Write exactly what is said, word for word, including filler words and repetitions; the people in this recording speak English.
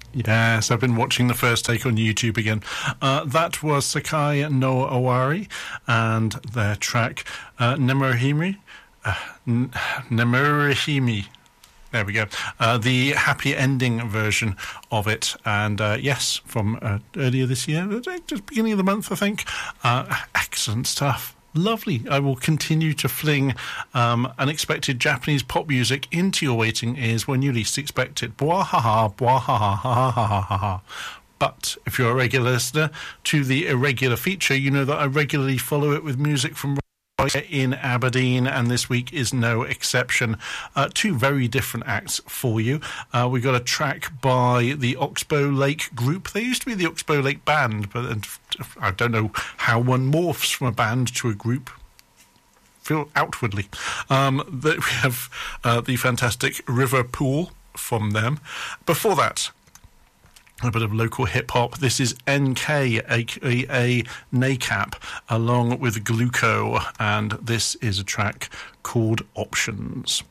Yes, I've been watching the first take on YouTube again. Uh, that was Sakai no Owari and their track uh, Nemurahimi. Uh, N- Nemurahimi. There we go. Uh, the happy ending version of it. And uh, yes, from uh, earlier this year, just beginning of the month, I think. Uh, excellent stuff. Lovely. I will continue to fling um, unexpected Japanese pop music into your waiting ears when you least expect it. Bwahaha, bwahaha, ha ha ha ha ha. But if you're a regular listener to the irregular feature, you know that I regularly follow it with music from in Aberdeen, and this week is no exception. Uh, two very different acts for you. Uh, we got a track by the Oxbow Lake Group. They used to be the Oxbow Lake Band, but I don't know how one morphs from a band to a group. Feel outwardly. Um, that we have uh, the fantastic River Pool from them. Before that, a bit of local hip-hop. This is N K, a k a. NACAP, along with Gluco, and this is a track called Options.